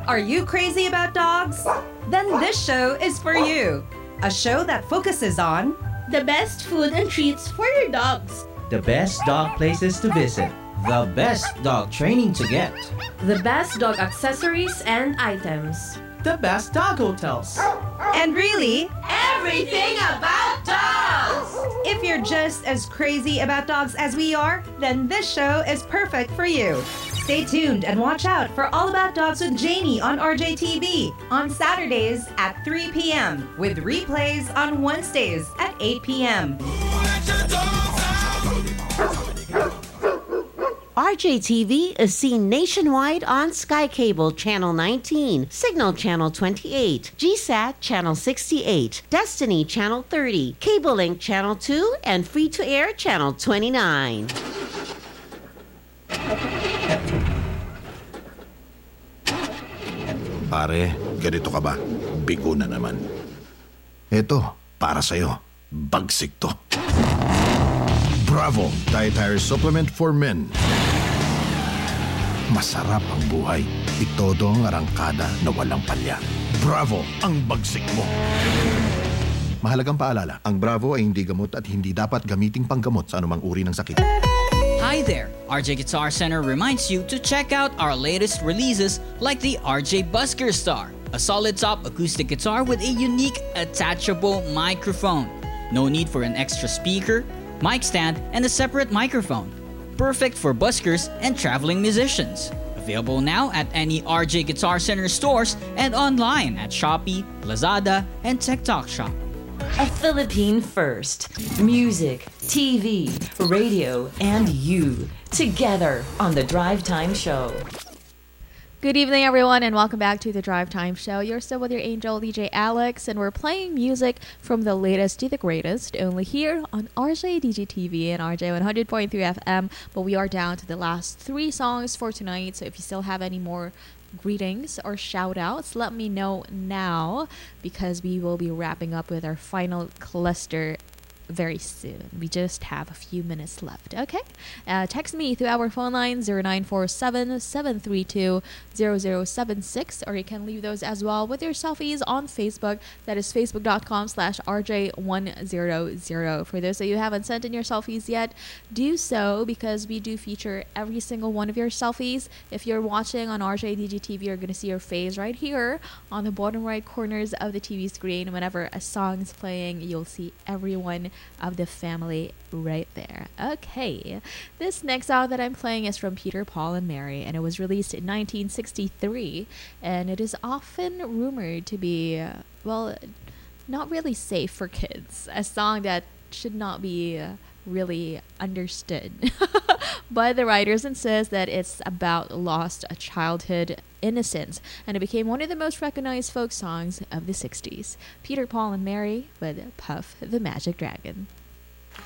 Are you crazy about dogs? Then this show is for you. A show that focuses on the best food and treats for your dogs, the best dog places to visit, the best dog training to get, the best dog accessories and items, the best dog hotels, and really, everything about dogs! If you're just as crazy about dogs as we are, then this show is perfect for you. Stay tuned and watch out for All About Dogs with Janie on RJTV on Saturdays at 3 p.m. with replays on Wednesdays at 8 p.m. RJTV is seen nationwide on Sky Cable Channel 19, Signal Channel 28, GSAT Channel 68, Destiny Channel 30, Cable Link Channel 2, and Free to Air Channel 29. Pare, ganito ka ba? Bigo na naman. Ito, para sa'yo. Bagsik to. Bravo! Dietary Supplement for Men. Masarap ang buhay. Itodo ang arangkada na walang palya. Bravo! Ang bagsik mo. Mahalagang paalala, ang Bravo ay hindi gamot at hindi dapat gamiting panggamot sa anumang uri ng sakit. Hi there! RJ Guitar Center reminds you to check out our latest releases like the RJ Busker Star, a solid top acoustic guitar with a unique attachable microphone. No need for an extra speaker, mic stand, and a separate microphone. Perfect for buskers and traveling musicians. Available now at any RJ Guitar Center stores and online at Shopee, Lazada, and TikTok Shop. A Philippine first. Music, TV, radio, and you together on the Drive Time Show. Good evening, everyone, and welcome back to the Drive Time Show. You're still with your angel, DJ Alex, and we're playing music from the latest to the greatest, only here on RJ DGTV and RJ 100.3 FM. But we are down to the last 3 songs for tonight, so if you still have any more greetings or shout outs, let me know now, because we will be wrapping up with our final cluster very soon. We just have a few minutes left. Okay, text me through our phone line 0947-732-0076, or you can leave those as well with your selfies on Facebook. That is facebook.com/RJ100. For those of you who haven't sent in your selfies yet, do so, because we do feature every single one of your selfies. If you're watching on RJ DGTV, you're going to see your face right here on the bottom right corners of the TV screen. Whenever a song is playing, you'll see everyone of the family right there. Okay, this next song that I'm playing is from Peter, Paul, and Mary, and it was released in 1963, and it is often rumored to be, well, not really safe for kids. A song that should not be really understood. But the writers insist that it's about lost childhood innocence, and it became one of the most recognized folk songs of the 60s. Peter, Paul, and Mary with Puff the Magic Dragon.